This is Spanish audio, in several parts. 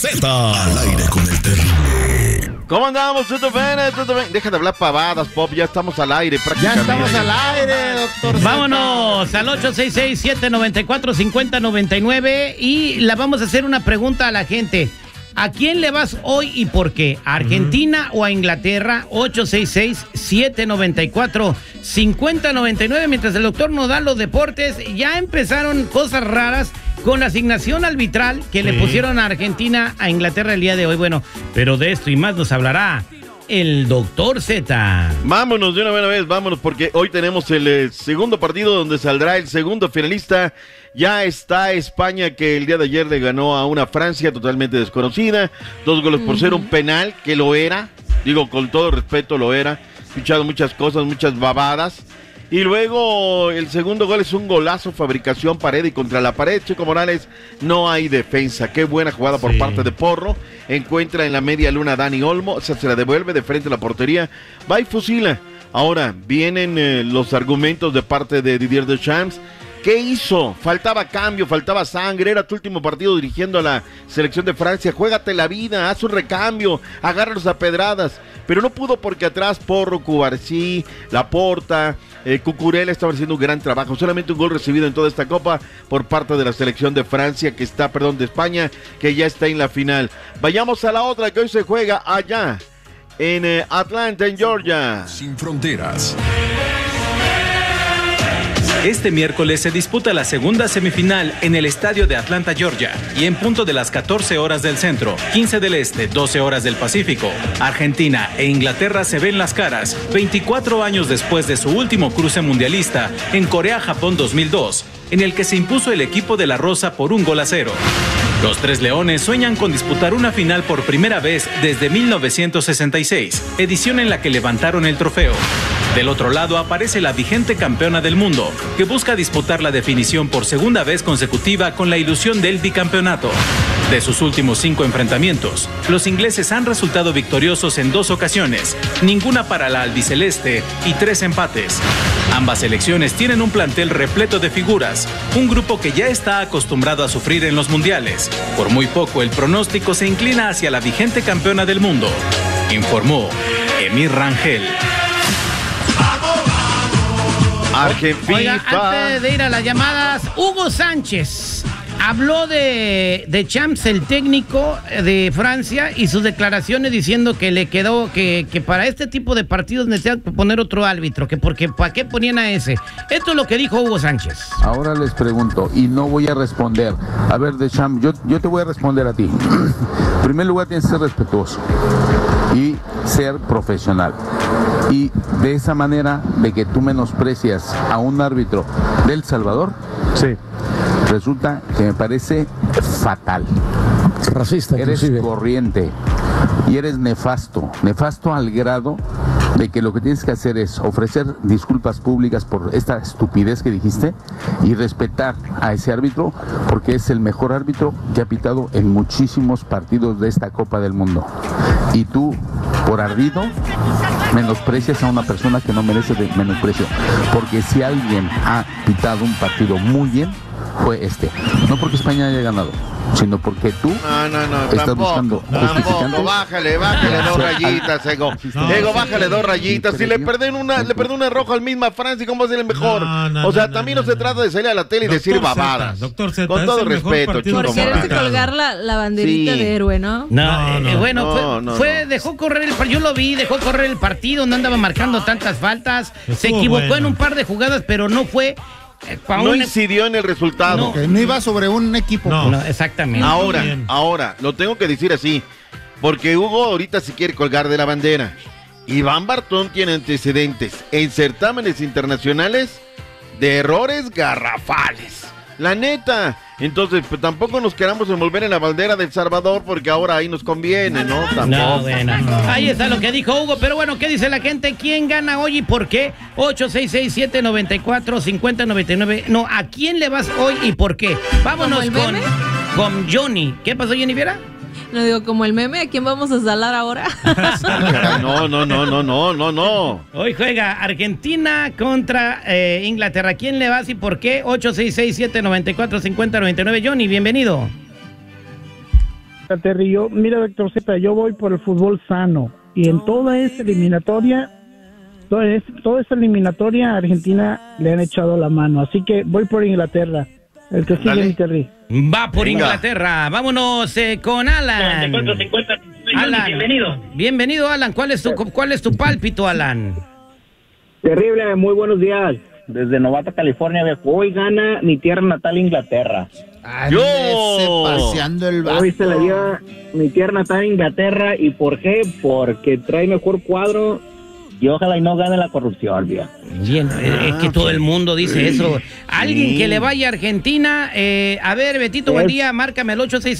Z. Al aire con el terrible. ¿Cómo andamos? ¿Todo bien? Deja de hablar pavadas, Pop. Ya estamos al aire prácticamente. Ya estamos al aire, doctor. Vámonos al 866-794-5099 y la vamos a hacer una pregunta a la gente. ¿A quién le vas hoy y por qué? ¿A Argentina o a Inglaterra? 866-794-5099. Mientras el doctor nos da los deportes, ya empezaron cosas raras con la asignación arbitral que le pusieron a Argentina, a Inglaterra el día de hoy. Bueno, pero de esto y más nos hablará el doctor Z. Vámonos de una buena vez, vámonos, porque hoy tenemos el segundo partido donde saldrá el segundo finalista. Ya está España, que el día de ayer le ganó a una Francia totalmente desconocida, 2-0, un penal que lo era, digo con todo respeto lo era, he escuchado muchas cosas, muchas babadas. Y luego el segundo gol es un golazo, fabricación pared y contra la pared. Checo Morales, no hay defensa. Qué buena jugada por parte de Porro. Encuentra en la media luna a Dani Olmo, se la devuelve de frente a la portería. Va y fusila. Ahora vienen los argumentos de parte de Didier Deschamps. ¿Qué hizo? Faltaba cambio, faltaba sangre, era tu último partido dirigiendo a la selección de Francia, juégate la vida, haz un recambio, agárralos a pedradas, pero no pudo porque atrás Porro, Cubarsí, Laporta, Cucurella estaban haciendo un gran trabajo, solamente un gol recibido en toda esta copa por parte de la selección de Francia, de España, que ya está en la final. Vayamos a la otra que hoy se juega allá, en Atlanta, en Georgia. Sin fronteras. Este miércoles se disputa la segunda semifinal en el estadio de Atlanta, Georgia, y en punto de las 14 horas del centro, 15 del este, 12 horas del Pacífico, Argentina e Inglaterra se ven las caras 24 años después de su último cruce mundialista en Corea-Japón 2002, en el que se impuso el equipo de la Rosa por 1-0. Los Tres Leones sueñan con disputar una final por primera vez desde 1966, edición en la que levantaron el trofeo. Del otro lado aparece la vigente campeona del mundo, que busca disputar la definición por segunda vez consecutiva con la ilusión del bicampeonato. De sus últimos 5 enfrentamientos, los ingleses han resultado victoriosos en 2 ocasiones, ninguna para la albiceleste y 3 empates. Ambas selecciones tienen un plantel repleto de figuras, un grupo que ya está acostumbrado a sufrir en los mundiales. Por muy poco el pronóstico se inclina hacia la vigente campeona del mundo, informó Emir Rangel. Argentina. Oiga, antes de ir a las llamadas, Hugo Sánchez habló de Champs, el técnico de Francia, y sus declaraciones diciendo que le quedó que para este tipo de partidos necesitan poner otro árbitro, que porque ¿para qué ponían a ese? Esto es lo que dijo Hugo Sánchez. Ahora les pregunto, y no voy a responder. A ver, Deschamps, yo te voy a responder a ti. En primer lugar, tienes que ser respetuoso y ser profesional. Y de esa manera, de que tú menosprecias a un árbitro del Salvador, sí, resulta que me parece fatal. Racista, eres inclusive. Corriente y eres nefasto al grado de que lo que tienes que hacer es ofrecer disculpas públicas por esta estupidez que dijiste y respetar a ese árbitro, porque es el mejor árbitro que ha pitado en muchísimos partidos de esta Copa del Mundo. Y tú, por ardido, menosprecias a una persona que no merece de menosprecio, porque si alguien ha pitado un partido muy bien, fue este. No porque España haya ganado, sino porque tú estás tampoco, buscando tampoco, bájale 2 rayitas, Ego. Ego, bájale 2 rayitas. Si le perdón una roja al mismo a Francia, ¿cómo es el mejor? También no se trata de salir a la tele y decir babadas. Doctor Z, con todo respeto, Chico. Por quererse colgar la banderita de héroe, ¿no? Dejó correr el partido, yo lo vi, dejó correr el partido, no andaba marcando tantas faltas, se equivocó en un par de jugadas, pero no fue... No incidió en el resultado. No iba sobre un equipo. No, exactamente. Ahora, lo tengo que decir así, porque Hugo ahorita se quiere colgar de la bandera. Iván Bartón tiene antecedentes en certámenes internacionales de errores garrafales. La neta. Entonces, pues tampoco nos queramos envolver en la bandera del Salvador, porque ahora ahí nos conviene, ¿no? Tampoco. No, bueno. Ahí está lo que dijo Hugo, pero bueno, ¿qué dice la gente? ¿Quién gana hoy y por qué? 866-794-5099. No, ¿a quién le vas hoy y por qué? Vámonos con Johnny. ¿Qué pasó, Johnny Viera? No digo, como el meme, ¿a quién vamos a salar ahora? No. Hoy juega Argentina contra Inglaterra. ¿A quién le vas y por qué? 866-794-5099. Johnny, bienvenido. Terry. Mira, doctor Z, yo voy por el fútbol sano. Y en toda esa eliminatoria, Argentina le han echado la mano. Así que voy por Inglaterra. El que sigue, mi Terry. Va por Inglaterra. Vámonos con Alan. 50. Alan, bienvenido. Bienvenido, Alan. ¿Cuál es tu pálpito, Alan? Terrible, muy buenos días. Desde Novato, California, hoy gana mi tierra natal, Inglaterra. Paseando el vato. Hoy se la lleva mi tierra natal, Inglaterra. ¿Y por qué? Porque trae mejor cuadro y ojalá y no gane la corrupción, viejo. Bien, es que todo el mundo dice eso. Alguien que le vaya a Argentina, a ver, Betito, buen día, márcame el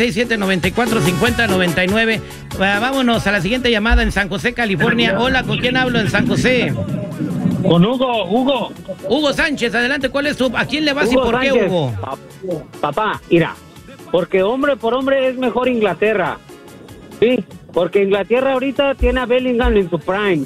8667-945099. Vámonos a la siguiente llamada en San José, California. Hola, ¿con quién hablo en San José? Con Hugo. Hugo Sánchez, adelante, ¿a quién le vas Hugo y por Sánchez. qué, Hugo? Papá, mira, porque hombre por hombre es mejor Inglaterra. Sí, porque Inglaterra ahorita tiene a Bellingham en su prime.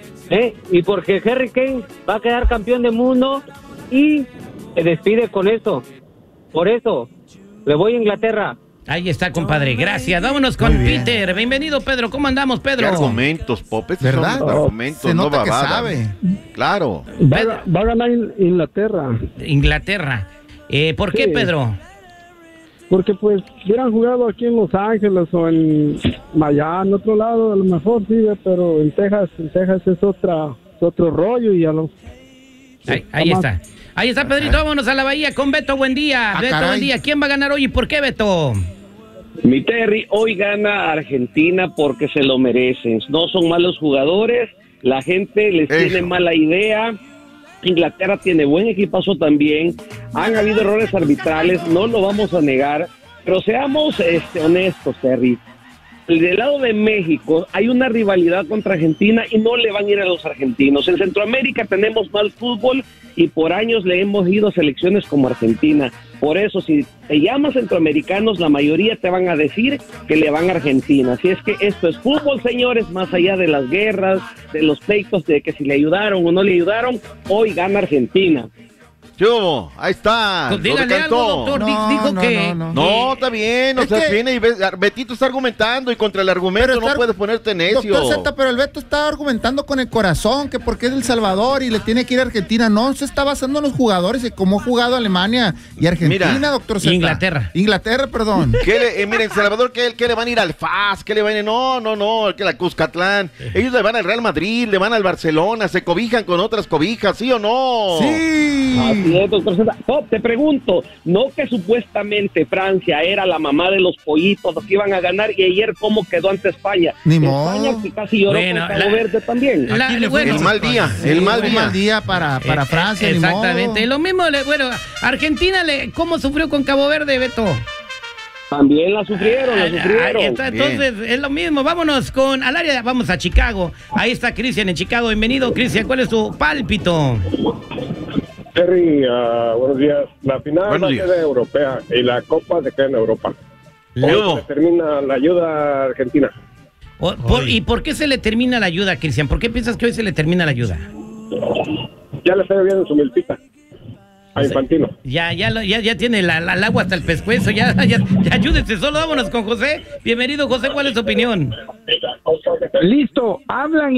Y porque Harry Kane va a quedar campeón del mundo y se despide con eso. Por eso, le voy a Inglaterra. Ahí está, compadre, gracias. Vámonos con Peter. Bienvenido, Pedro. ¿Cómo andamos, Pedro? ¿Qué argumentos, Popes? ¿Verdad? Argumentos, Se nota que babadas. sabe. Claro. Va a ganar Inglaterra. Inglaterra. ¿Por qué, Pedro? Porque pues hubieran jugado aquí en Los Ángeles o en Miami, en otro lado, a lo mejor sí, pero en Texas es otro rollo y a los... Ahí está. Ahí está, Pedrito. Vámonos a la Bahía con Beto. Buen día. Beto, caray. buen día. ¿Quién va a ganar hoy y por qué, Beto? Mi Terry, hoy gana Argentina porque se lo merecen. No son malos jugadores, la gente les tiene mala idea. Inglaterra tiene buen equipazo también. Han habido errores arbitrales, no lo vamos a negar, pero seamos honestos, Terry. Del lado de México hay una rivalidad contra Argentina y no le van a ir a los argentinos. En Centroamérica tenemos mal fútbol y por años le hemos ido a selecciones como Argentina. Por eso, si te llamas centroamericanos, la mayoría te van a decir que le van a Argentina. Así es que esto es fútbol, señores, más allá de las guerras, de los pleitos de que si le ayudaron o no le ayudaron, hoy gana Argentina. Yo, ahí está. Pues dígale algo, doctor. Dijo que... No, está bien, no se viene y Betito está argumentando y contra el argumento no puedes ponerte necio. Doctor Z, pero el Beto está argumentando con el corazón que porque es del Salvador y le tiene que ir a Argentina. No, se está basando en los jugadores y cómo ha jugado Alemania y Argentina, Mira, doctor Z. Inglaterra, perdón. Miren, Salvador, ¿qué le van a ir al FAS? ¿Qué le van a ir? No, que la Cuscatlán. Ellos le van al Real Madrid, le van al Barcelona, se cobijan con otras cobijas, ¿sí o no? Sí. Así es, doctor César. Te pregunto, ¿no que supuestamente Francia era la mamá de los pollitos, los que iban a ganar, y ayer cómo quedó ante España? Ni modo. España que casi lloró con Cabo Verde también. El mal día para Francia. Exactamente. Ni modo. Lo mismo, Argentina, ¿cómo sufrió con Cabo Verde, Beto? También la sufrieron. Ahí está, entonces es lo mismo. Vámonos al área, vamos a Chicago. Ahí está Cristian en Chicago. Bienvenido, Cristian. ¿Cuál es tu pálpito? Terry, buenos días. La final va a ser europea y la Copa se queda en Europa. Hoy se termina la ayuda a Argentina. ¿Y por qué se le termina la ayuda, Cristian? ¿Por qué piensas que hoy se le termina la ayuda? Ya le está bebiendo su milpita a Infantino. Ya tiene el agua hasta el pescuezo. Ya ayúdense solo. Vámonos con José. Bienvenido, José. ¿Cuál es tu opinión? Listo. Hablan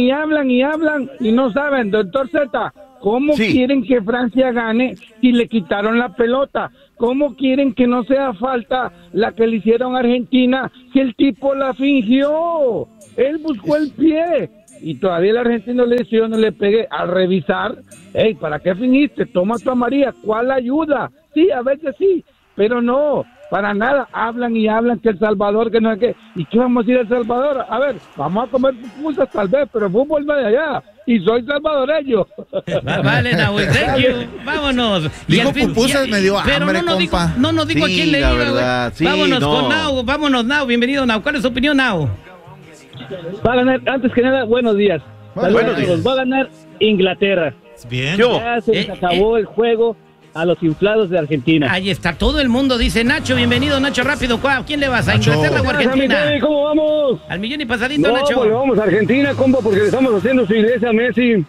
y no saben, doctor Z. ¿Cómo quieren que Francia gane si le quitaron la pelota? ¿Cómo quieren que no sea falta la que le hicieron a Argentina si el tipo la fingió? Él buscó el pie y todavía el argentino le dice: yo no le pegué. Al revisar, ¿para qué fingiste? Toma tu amarilla. ¿Cuál ayuda? Sí, a veces sí, pero no, para nada. Hablan que El Salvador, que no es que... ¿Y qué vamos a ir a El Salvador? A ver, vamos a comer pupusas tal vez, pero fútbol no de allá. Y soy salvadoreño. Vale, Nahuel, thank you. Vámonos. Dijo pupusas, me dio hambre, compa. No nos dijo a quién le iba, güey. Vámonos con Nau. Vámonos, Nau. Bienvenido, Nau. ¿Cuál es su opinión, Nau? Va a ganar, antes que nada, buenos días. Buenos días. Va a ganar Inglaterra. Bien. Ya se les acabó el juego a los inflados de Argentina. Ahí está, todo el mundo dice: Nacho, bienvenido, Nacho, rápido. ¿A quién le vas? ¿A Inglaterra o Argentina? ¿Cómo vamos? Al millón y pasadito, Nacho. Pues vamos a Argentina, compa, porque le estamos haciendo su iglesia a Messi.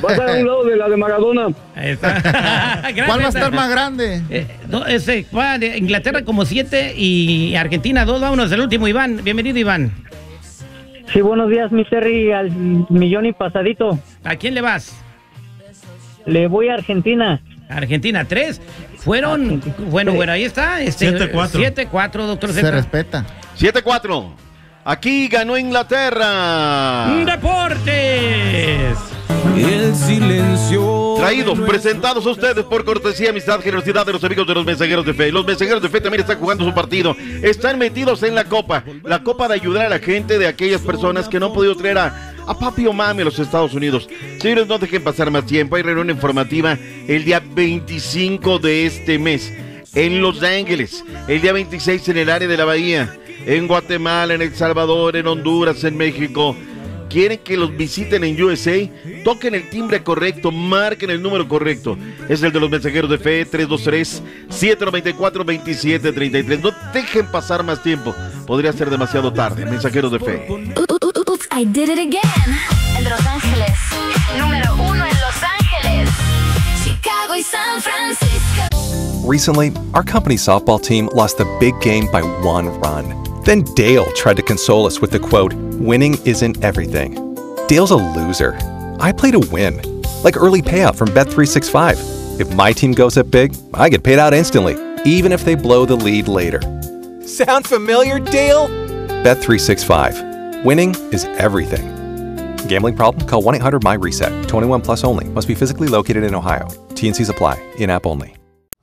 Va a estar a un lado de la de Maradona. ¿Cuál va a estar más grande? Inglaterra como 7 y Argentina 2. Vámonos al último, Iván. Bienvenido, Iván. Sí, buenos días, mi Terry, al millón y pasadito. ¿A quién le vas? Le voy a Argentina. Argentina 3. Fueron, bueno, ahí está. 7-4. 7-4, doctor Z. Se respeta. 7-4. Aquí ganó Inglaterra. ¡Deportes! El silencio. Traídos, presentados a ustedes por cortesía, amistad, generosidad de los amigos de los Mensajeros de Fe. Los Mensajeros de Fe también están jugando su partido. Están metidos en la copa de ayudar a la gente de aquellas personas que no han podido traer a papi o mami a los Estados Unidos. Señores, no dejen pasar más tiempo. Hay reunión informativa el día 25 de este mes en Los Ángeles, el día 26 en el área de la Bahía, en Guatemala, en El Salvador, en Honduras, en México. Quieren que los visiten en USA, toquen el timbre correcto, marquen el número correcto. Es el de los Mensajeros de Fe, 323-794-2733. No dejen pasar más tiempo, podría ser demasiado tarde. Mensajeros de Fe. Oops, I did it again. El de Los Ángeles, número 1 en Los Ángeles, Chicago y San Francisco. Recently, our company's softball team lost the big game by 1 run. Then Dale tried to console us with the quote, "Winning isn't everything." Dale's a loser. I play to win, like early payout from Bet365. If my team goes up big, I get paid out instantly, even if they blow the lead later. Sound familiar, Dale? Bet365. Winning is everything. Gambling problem? Call 1-800-MY-RESET. 21 plus only. Must be physically located in Ohio. T&Cs apply. In-app only.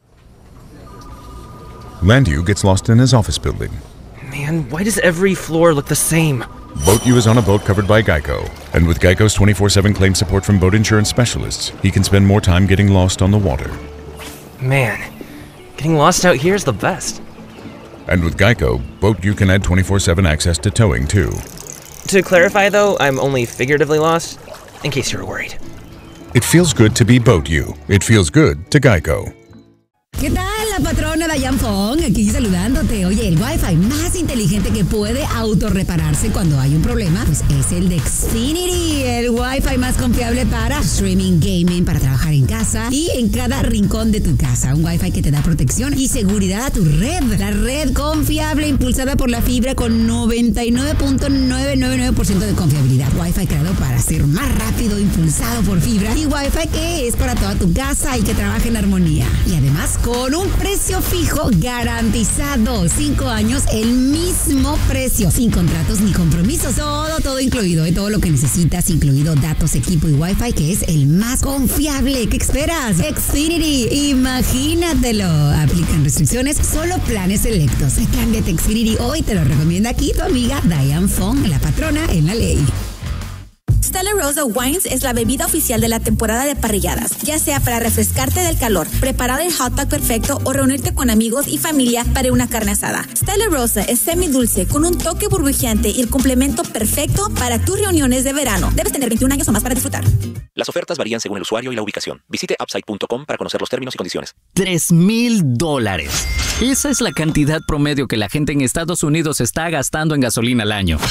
Landu gets lost in his office building. Man, why does every floor look the same? BoatU is on a boat covered by Geico. And with Geico's 24/7 claim support from boat insurance specialists, he can spend more time getting lost on the water. Man, getting lost out here is the best. And with Geico, BoatU can add 24/7 access to towing, too. To clarify, though, I'm only figuratively lost, in case you were worried. It feels good to be BoatU. It feels good to Geico. ¿Qué tal, la patrona Dayan Fong? Aquí saludándote. Oye, el Wi-Fi más inteligente que puede autorrepararse cuando hay un problema, pues es el de Xfinity, el Wi-Fi más confiable para streaming, gaming, para trabajar en casa y en cada rincón de tu casa. Un Wi-Fi que te da protección y seguridad a tu red. La red confiable impulsada por la fibra con 99.999% de confiabilidad. Wi-Fi creado para ser más rápido, impulsado por fibra y Wi-Fi que es para toda tu casa y que trabaja en armonía. Y además con un precio fijo garantizado. 5 años, el mismo precio. Sin contratos ni compromisos. Todo incluido. Todo lo que necesitas, incluido datos, equipo y Wi-Fi, que es el más confiable. ¿Qué esperas? Xfinity. Imagínatelo. Aplican restricciones, solo planes selectos. Cámbiate Xfinity hoy. Te lo recomienda aquí tu amiga Dayan Fong, la patrona en la ley. Stella Rosa Wines es la bebida oficial de la temporada de parrilladas, ya sea para refrescarte del calor, preparar el hot dog perfecto o reunirte con amigos y familia para una carne asada. Stella Rosa es semidulce con un toque burbujeante y el complemento perfecto para tus reuniones de verano. Debes tener 21 años o más para disfrutar. Las ofertas varían según el usuario y la ubicación. Visite upside.com para conocer los términos y condiciones. $3,000. Esa es la cantidad promedio que la gente en Estados Unidos está gastando en gasolina al año.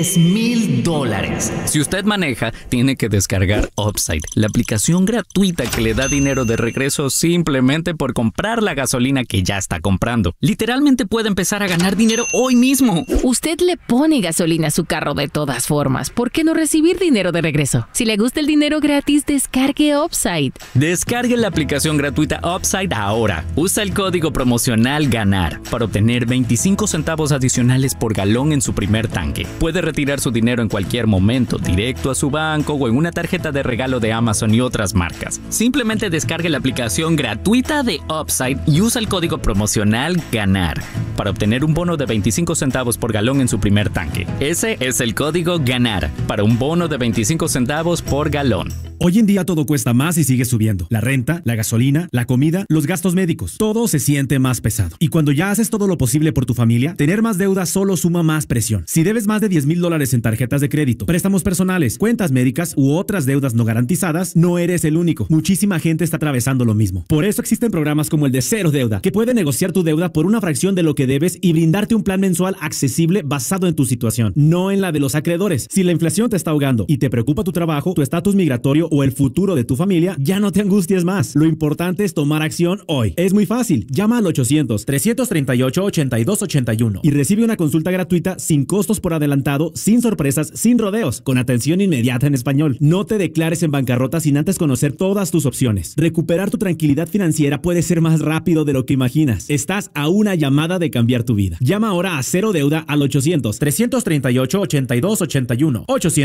$3,000. Si usted maneja, tiene que descargar Upside, la aplicación gratuita que le da dinero de regreso simplemente por comprar la gasolina que ya está comprando. Literalmente puede empezar a ganar dinero hoy mismo. Usted le pone gasolina a su carro de todas formas. ¿Por qué no recibir dinero de regreso? Si le gusta el dinero gratis, descargue Upside. Descargue la aplicación gratuita Upside ahora. Usa el código promocional GANAR para obtener 25 centavos adicionales por galón en su primer tanque. Puede retirar su dinero en cualquier momento, directo a su banco o en una tarjeta de regalo de Amazon y otras marcas. Simplemente descargue la aplicación gratuita de Upside y usa el código promocional GANAR para obtener un bono de 25 centavos por galón en su primer tanque. Ese es el código GANAR para un bono de 25 centavos por galón. Hoy en día todo cuesta más y sigue subiendo. La renta, la gasolina, la comida, los gastos médicos. Todo se siente más pesado. Y cuando ya haces todo lo posible por tu familia, tener más deuda solo suma más presión. Si debes más de $10,000 en tarjetas de crédito, préstamos personales, cuentas médicas u otras deudas no garantizadas, no eres el único. Muchísima gente está atravesando lo mismo. Por eso existen programas como el de Cero Deuda, que puede negociar tu deuda por una fracción de lo que debes y brindarte un plan mensual accesible basado en tu situación, no en la de los acreedores. Si la inflación te está ahogando y te preocupa tu trabajo, tu estatus migratorio o el futuro de tu familia, ya no te angusties más. Lo importante es tomar acción hoy. Es muy fácil. Llama al 800-338-8281 y recibe una consulta gratuita sin costos por adelantado, sin sorpresas, sin rodeos, con atención inmediata en español. No te declares en bancarrota sin antes conocer todas tus opciones. Recuperar tu tranquilidad financiera puede ser más rápido de lo que imaginas. Estás a una llamada de cambiar tu vida. Llama ahora a Cero Deuda al 800-338-8281.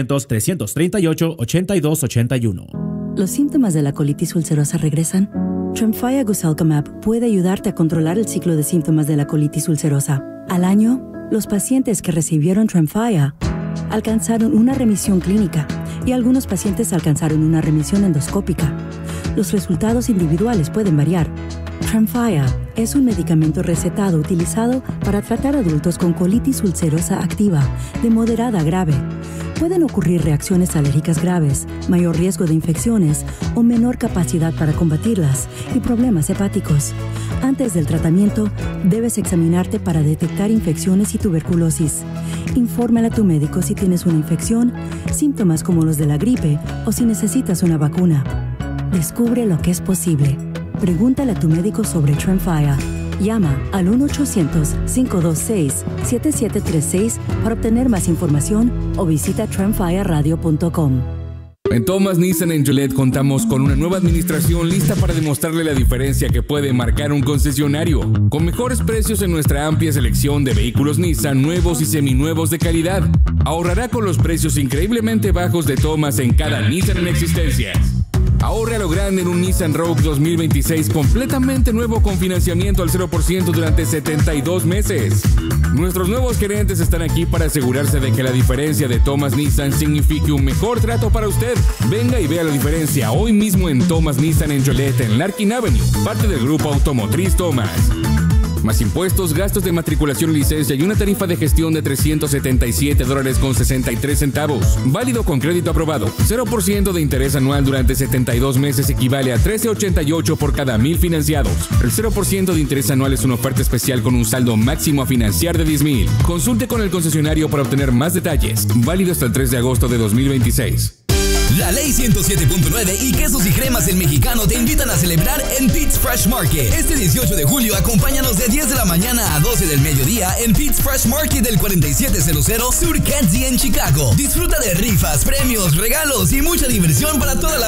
800-338-8281. ¿Los síntomas de la colitis ulcerosa regresan? Tremfya Guselkumab puede ayudarte a controlar el ciclo de síntomas de la colitis ulcerosa. Al año, los pacientes que recibieron Tremfya alcanzaron una remisión clínica y algunos pacientes alcanzaron una remisión endoscópica. Los resultados individuales pueden variar. Tremfya es un medicamento recetado utilizado para tratar adultos con colitis ulcerosa activa de moderada a grave. Pueden ocurrir reacciones alérgicas graves, mayor riesgo de infecciones o menor capacidad para combatirlas y problemas hepáticos. Antes del tratamiento, debes examinarte para detectar infecciones y tuberculosis. Infórmale a tu médico si tienes una infección, síntomas como los de la gripe o si necesitas una vacuna. Descubre lo que es posible. Pregúntale a tu médico sobre Tremfya. Llama al 1-800-526-7736 para obtener más información o visita tremfyaradio.com. En Thomas Nissan en Gillette contamos con una nueva administración lista para demostrarle la diferencia que puede marcar un concesionario. Con mejores precios en nuestra amplia selección de vehículos Nissan nuevos y seminuevos de calidad. Ahorrará con los precios increíblemente bajos de Thomas en cada Nissan en existencia. Ahorre a lo grande en un Nissan Rogue 2026 completamente nuevo con financiamiento al 0% durante 72 meses. Nuestros nuevos gerentes están aquí para asegurarse de que la diferencia de Thomas Nissan signifique un mejor trato para usted. Venga y vea la diferencia hoy mismo en Thomas Nissan en Joliet, en Larkin Avenue, parte del grupo automotriz Thomas. Más impuestos, gastos de matriculación y licencia y una tarifa de gestión de $377.63. Válido con crédito aprobado. 0% de interés anual durante 72 meses equivale a $13.88 por cada 1,000 financiados. El 0% de interés anual es una oferta especial con un saldo máximo a financiar de $10,000. Consulte con el concesionario para obtener más detalles. Válido hasta el 3 de agosto de 2026. La Ley 107.9 y Quesos y Cremas El Mexicano te invitan a celebrar en Pete's Fresh Market. Este 18 de julio, acompáñanos de 10 de la mañana a 12 del mediodía en Pete's Fresh Market del 4700 Sur Kedzie en Chicago. Disfruta de rifas, premios, regalos y mucha diversión para toda la